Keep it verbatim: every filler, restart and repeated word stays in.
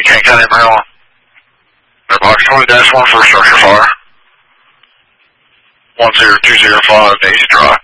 Kent County, Maryland. Mailbox twenty dash one for structure fire. one zero two zero five Daisy Drive.